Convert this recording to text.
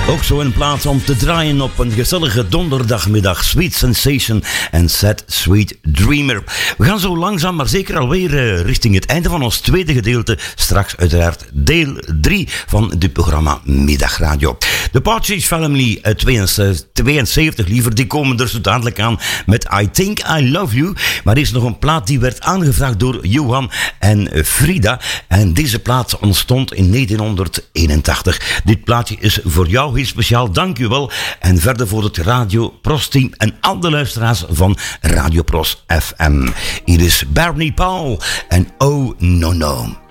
Ook zo een plaats om te draaien op een gezellige donderdagmiddag. Sweet Sensation en Sad Sweet Dreamer. We gaan zo langzaam maar zeker alweer richting het einde van ons tweede gedeelte. Straks uiteraard deel 3 van dit programma Middagradio. De Partridge Family 72 liever, die komen er zo dadelijk aan met I Think I Love You. Maar er is nog een plaat die werd aangevraagd door Johan en Frida. En deze plaat ontstond in 1981. Dit plaatje is voor jou heel speciaal, dank u wel. En verder voor het Radio Pros team en al de luisteraars van Radio Pros FM. Hier is Bernie Paul en Oh No No.